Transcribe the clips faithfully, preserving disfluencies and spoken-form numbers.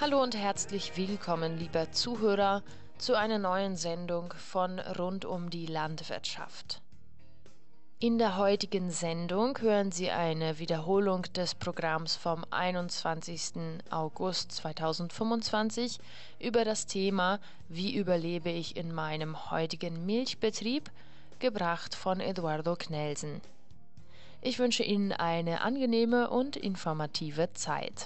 Hallo und herzlich willkommen, lieber Zuhörer, zu einer neuen Sendung von Rund um die Landwirtschaft. In der heutigen Sendung hören Sie eine Wiederholung des Programms vom einundzwanzigsten August zweitausendfünfundzwanzig über das Thema Wie überlebe ich in meinem heutigen Milchbetrieb, gebracht von Eduardo Knelsen. Ich wünsche Ihnen eine angenehme und informative Zeit.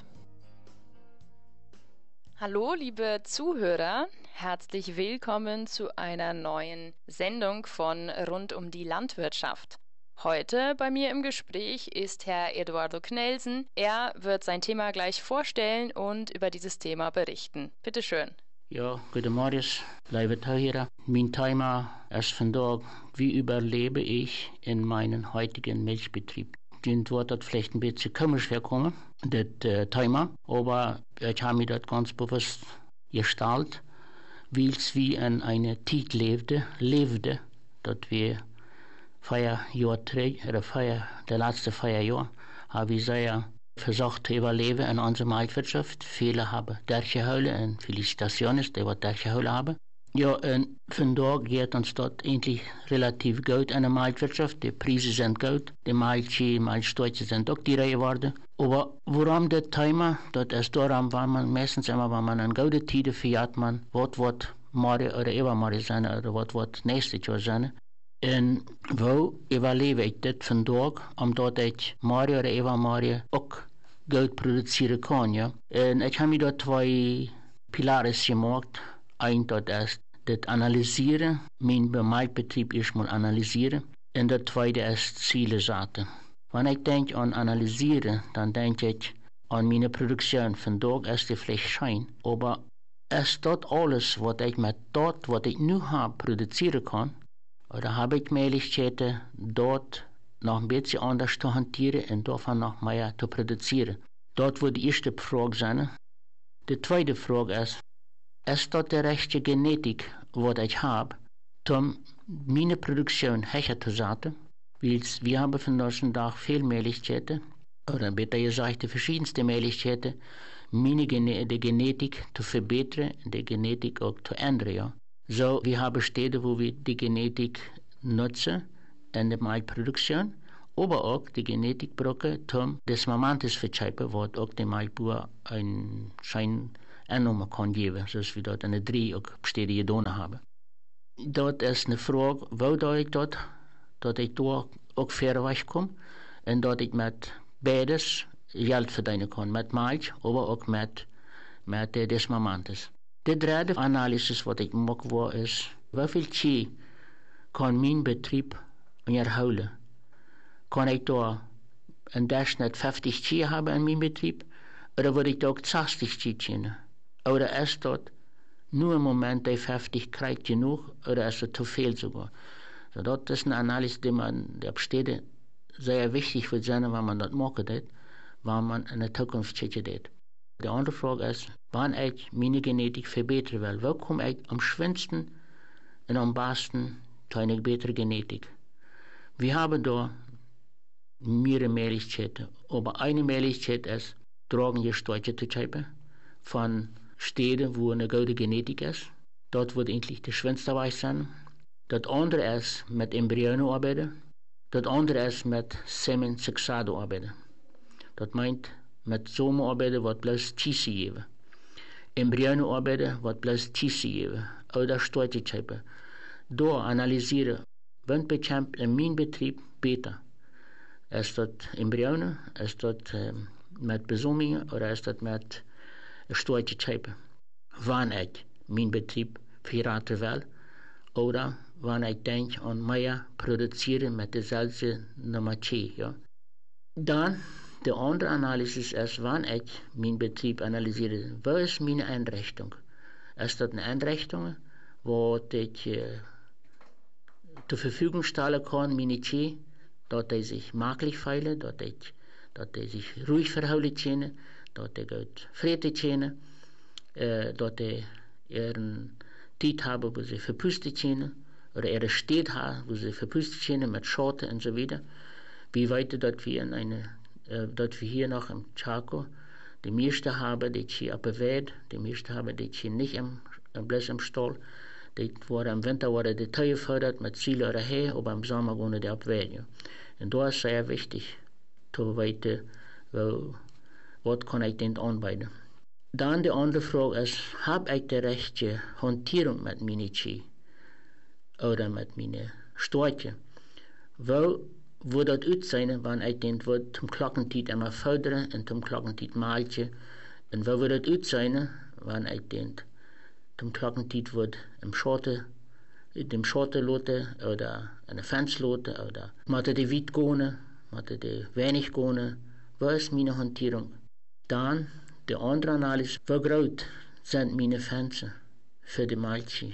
Hallo, liebe Zuhörer, herzlich willkommen zu einer neuen Sendung von Rund um die Landwirtschaft. Heute bei mir im Gespräch ist Herr Eduardo Knelsen. Er wird sein Thema gleich vorstellen und über dieses Thema berichten. Bitte schön. Ja, guten Morgen, liebe Zuhörer. Mein Thema ist vandaag, wie überlebe ich in meinem heutigen Milchbetrieb. Den wird das vielleicht ein bisschen komisch herkommen, das äh, Thema, aber ich habe mir das ganz bewusst gestaltet, weil es wie in einer Zeit lebte, lebte, dass wir vier Jahre zurück, oder vier, der letzte vier Jahre, habe ich sehr versucht zu überleben in unserer Marktwirtschaft. Viele haben durchgehalten und Felicitationen, die was durchgehalten haben. Ja, und vandaag geht uns das eigentlich relativ gut in der Marktwirtschaft. Die Preise sind gut, die Milchie, Milchsteuern sind auch teurer geworden. Aber warum das Thema? Das ist darum, weil man meistens immer, wenn man in gute Zeiten fährt, man, was wird morgen oder übermorgen sein, oder was wird nächstes Jahr sein. En wo überlebe ich das vandaag, omdat ich morgen oder übermorgen auch Geld produzieren kann, ja. En ich habe mir da zwei Pilares gemacht. Ein, das ist das Analysieren, mein Marktbetrieb erstmal analysieren. Und das zweite ist Ziele setzen. Wenn ich denke an Analysieren, dann denke ich an meine Produktion. Vandaag ist die vielleicht schein, aber ist das alles, was ich mit dort, was ich nu habe, produzieren kann, oder habe ich Möglichkeiten, dort noch ein bisschen anders zu hantieren und davon noch mehr zu produzieren? Dort wird die erste Frage sein. Die zweite Frage ist, ist das die rechte Genetik, was ich habe, um meine Produktion höher zu setzen? Weil wir haben von diesem Tag viele Möglichkeiten, oder besser gesagt, die verschiedensten Möglichkeiten, meine Gene die Genetik zu verbessern und die Genetik auch zu ändern. Ja. So, wir haben Städte, wo wir die Genetik nutzen in der Milchproduktion, aber auch die Genetik brauchen, um das Mamantes zu vertreiben, was auch der Milchbauer einen schein Annahme kann geben, sodass wir dort eine drei auch Städte getan haben. Dort ist eine Frage, wo da ich dort, dass ich da auch fair wegkomme und dass ich mit beides Geld verdienen kann, mit Milch, aber auch mit, mit des Mamantes. Die dritte Analyse, was ich mache, war, ist, wie viel Zeit kann mein Betrieb erholen? Kann ich da im Durchschnitt fünfzig Zeit haben in meinem Betrieb? Oder würde ich da auch zwanzig Zeit tun? Oder ist das nur im Moment, die fünfzig kriegt genug, oder ist das zu viel sogar? So, das ist eine Analyse, die man, der besteht, sehr wichtig wird sein, wenn man das machen will, wenn man in der Zukunft steht. Die andere Frage ist, wann ich meine Genetik verbessern will. Wo komme ich am schönsten und am besten zu einer besseren Genetik? Wir haben da mehrere Möglichkeiten, aber eine Möglichkeit ist, Drogengesteuerte zu schreiben von Städten, wo eine gute Genetik ist. Dort wird eigentlich der schönste Weg sein. Das andere ist mit Embryonen arbeiten. Das andere ist mit Semen Sexado arbeiten. Das meint, mit Samen arbeiten, was bloß Tisse geben. Embryonen arbeiten, was bloß Tisse geben. Oder Steuerte schreiben. Da analysieren, wann bekämpft in meinem Betrieb besser. Ist das Embryonen, ist das äh, mit Besumingen oder ist das mit Steuerte schreiben? Wann ich meinen Betrieb verraten will oder wann ich denke an mehr produzieren mit derselben Nummer zwei. Ja. Dann die andere Analyse ist, wann ich meinen Betrieb analysiere, wo ist meine Einrichtung? Ist das eine Einrichtung, wo ich äh, zur Verfügung stellen kann, meine Tee, dass ich sich maglich fühle, dass ich, dass ich sich ruhig verhalten kann, dass ich gut Frieden kann, äh, dass ich ihren Zeit habe, wo sie verpustet können, oder ihre Städte haben, wo sie verpustet können mit Schatten und so weiter. Wie weit, dass wir in eine, äh, dass wir hier noch im Chaco Die meeste hebben dit hier op de weide, die meeste hebben dit hier niet im, bloß im Stall. Die worden im Winter worden die Tüie gefördert mit Ziele oder Hee, aber im Sommer wohnen die auf de weide. Und da ist sehr wichtig, zu weten, was kann ich denn anbieten. Dann die andere Frage ist, habe ich die rechte Hantierung mit meinen Kie oder mit meinen Storchen? Wo wird das uit sein, wenn ich den wird zum Glockentijd immer fördere und zum Glockentijd maaltje? Und wo wird das uit sein, wenn ich den zum Glockentijd wird im Schotte, dem Schotte lote oder eine Fans lote oder matte die weit gone, matte die wenig gone? Wo ist meine Hantierung? Dann die andere Analyse, wie groß sind meine Fenster für die Maaltje?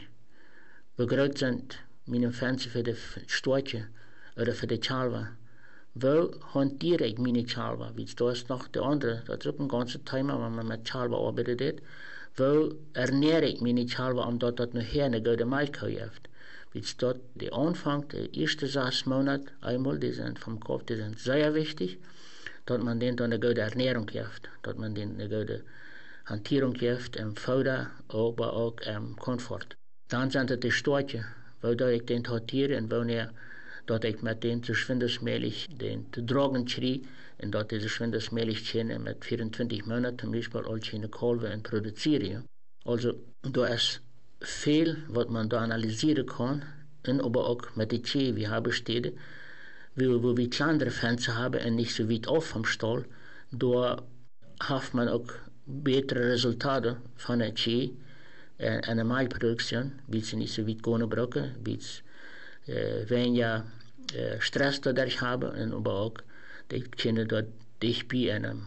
Wie groß sind meine Fenster für die Storche oder für die Chalwa? Wo hantiere ich meine Chalwa? Wie da ist noch der andere, das ist auch ein ganzes Thema, wenn man mit Chalwa arbeitet. Wo ernähre ich meine Chalwa, omdat das nachher eine gute Melk hat? Wie dort der Anfang, der erste sechs Monate, einmal, die sind vom Kopf, die sind sehr wichtig, dass man denen dann eine gute Ernährung gibt, dass man denen eine gute Hantierung gibt, im Futter, aber auch im Komfort. Dann sind es die Storche, wo ich den hantiere und wo ne, dass ich mit denen so schwindesmäßig den zu tragen kriege und dass diese schwindesmäßig können mit vierundzwanzig Monaten zum Beispiel als eine Kalve und produzieren. Also da ist viel, was man da analysieren kann, und aber auch mit den Tieren, wir haben Städte, wo, wo wir kleinere Fenster haben und nicht so weit auf vom Stall, da hat man auch bessere Resultate von der Tier, äh, eine Mailproduktion, weil sie nicht so weit gehen brauchen, weil sie äh, weniger äh, Stress dadurch haben und aber auch, die können dort dicht bei einem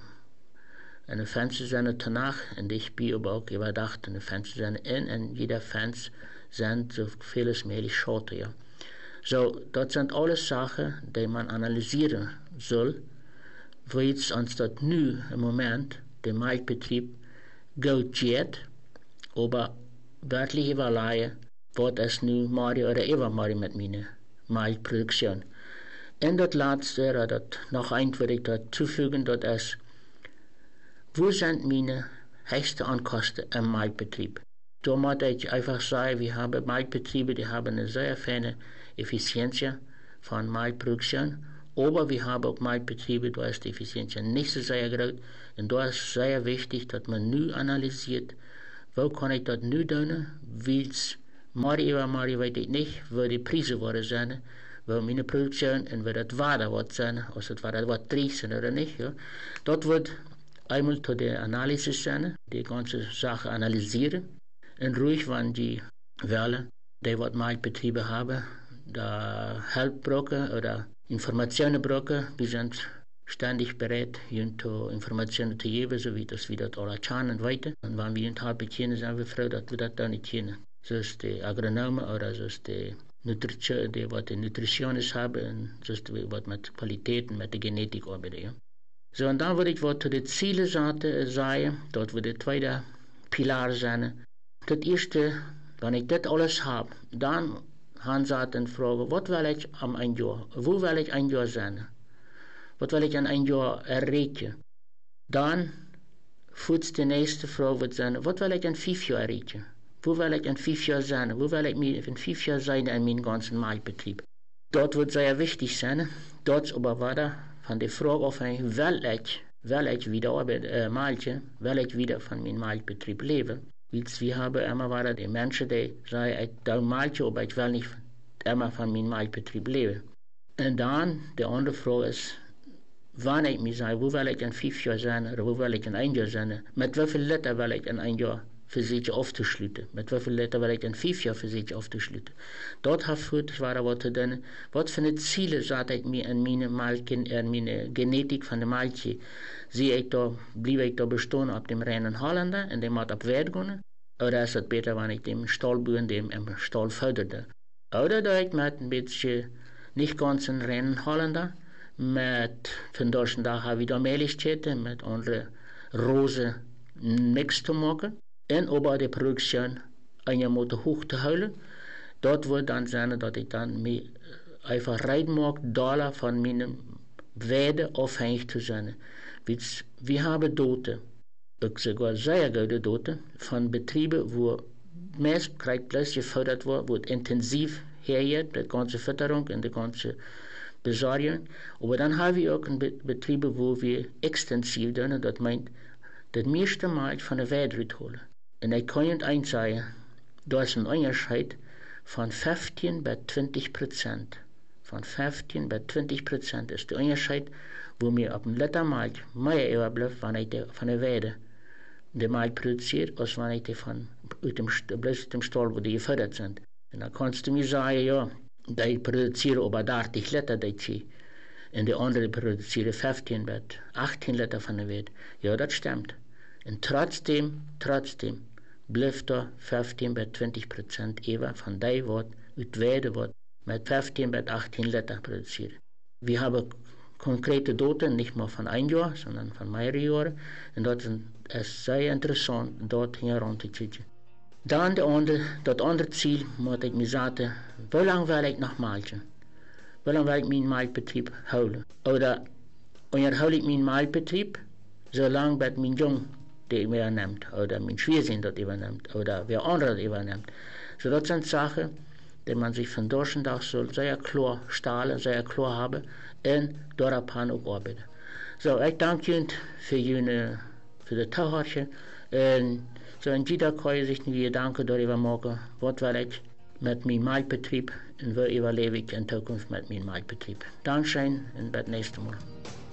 eine Fenster zijn danach und ich bin aber auch überdacht, eine Fenster zijn in und jeder Fenster sind so vieles möglich Schotte, ja. So, das sind alles Sachen, die man analysieren soll, wo jetzt anstatt nu im Moment der Melkbetrieb gut geht, aber wirklich überlegen, was ist nu Mario oder Eva Mario mit meiner Melkproduktion. Und das letzte, oder das noch ein würde ich dazu fügen, das ist, wo sind meine höchsten Ankosten im Melkbetrieb? Da muss ich einfach sagen, wir haben Melkbetriebe, die haben eine sehr feine Effizienz von Melkproduktion, aber wir haben auch Melkbetriebe, da ist die Effizienz nicht so sehr groß. Und da ist sehr wichtig, dass man nu analysiert, wo kann ich das nu tun, weil es morgen über morgen weiß ich nicht, wo die Preise worden sind, wo meine Produktion und wo das weiter wird sein, ob es weiter wird triezen oder nicht. Ja. Das wird einmal zu der Analyse sein, die ganze Sache analysieren und ruhig, wenn die Welle, die was Melkbetriebe haben, da Hilfe brauchen oder Informationen brauchen, wir sind ständig bereit, ihnen Informationen zu geben, so wie das wir das alle kennen und weiter. Und wenn wir uns halb kennen, sind wir froh, dass wir das da nicht kennen. So ist die Agronomen oder so ist die Nutrition, die was die Nutritionist haben, und so ist die was mit Qualität und mit der Genetik arbeiten. Ja. So, und dann würde ich was zu den Zielen sagen, dort wird der zweite Pilar sein. Das erste, wenn ich das alles habe, dann haben sie dann fragen, was will ich am ein Jahr, wo will ich ein Jahr sein, was will ich an ein Jahr erreichen. Dann wird die nächste Frage wird sein, was will ich an fünf Jahren erreichen, wo will ich an fünf Jahren sein, wo will ich mich in fünf Jahren sein in meinem ganzen Melkbetrieb. Dort wird sehr wichtig sein, dort aber weiter von der Frage auf ein, will ich, will ich wieder arbeiten, äh, Malche, will ich wieder von meinem Melkbetrieb leben. Weil wir haben immer weiter die Menschen, die sagen, ich tue Malche, aber ich will nicht immer von meinem Melkbetrieb leben. Und dann, die andere Frage ist, wann ich mir sage, wo will ich in fünf Jahren sein, oder wo will ich in ein Jahr sein, mit wie viel Liter will ich in ein Jahr für sich aufzuschließen, mit wie viel Liter will ich in fünf Jahren für sich aufzuschließen. Dort habe ich war was zu tun, was für eine Ziele sage ich mir in meine, Malch, in meine Genetik von der Malche. Sehe ich da, bleibe ich da bestehen auf dem reinen Holländer, in dem hat ab Wert gehen, oder ist es besser, wenn ich dem Stallbüren, dem im Stall förderte. Oder da ich mit ein bisschen nicht ganz einen reinen Holländer, mit von deutschen Tag habe ich da Möglichkeiten, mit anderen Rosen nichts zu machen, und aber die Produktion eine Monate hoch zu halten. Dort wird dann sein, dass ich dann mich einfach rein mag, Dollar von meinem Werte abhängig zu sein. Wir haben Dote. auch sogar sehr gute Daten von Betrieben, wo meist Kreidplatz gefördert wird, wo intensiv hergeht, die ganze Fütterung und die ganze Besorgung. Aber dann haben wir auch Betriebe, wo wir extensiv tun, das meint, das meiste Mal von der Welt holen. Und ich kann nicht eins sagen, da ist ein Unterschied von fünfzehn bis zwanzig Prozent. Von fünfzehn bis zwanzig Prozent ist der Unterschied, wo mir auf dem letzten Markt mehr überbleibt, wenn ich von der Weide den Markt produziere, als wenn ich die von aus dem, aus dem Stall, wo die gefördert sind. Und dann kannst du mir sagen, ja, die produzieren aber dreißig Liter, die und die anderen produzieren fünfzehn bis achtzehn Liter von der Weide. Ja, das stimmt. Und trotzdem, trotzdem, bleibt da fünfzehn bis zwanzig Prozent über von dem, was aus Weide wird, mit fünfzehn bis achtzehn Liter produziert. Wir haben konkrete Daten, nicht nur von einem Jahr, sondern von mehreren Jahren. Und das ist sehr interessant, dort heranzukriegen. Dann der andere, das andere Ziel, muss ich mir sagen, wie lange will ich noch malchen? Wie lange will ich meinen Malbetrieb houden? Oder unterhalte ich meinen Malbetrieb, solange bis mein Jung das übernimmt, oder mein Schwiegersohn das übernimmt, oder wer andere das übernimmt. So, das sind Sachen, die man sich von Durchendach soll sehr klar stahlen, sehr klar haben und darauf auch arbeiten. So, ich danke Ihnen für Ihre, für das Tauchhartchen. Und so, in jeder kann sich eine Gedanken darüber machen, was will ich mit meinem Malbetrieb und wie überlebe ich in Zukunft mit meinem Malbetrieb. Dankeschön und bis nächstes Mal.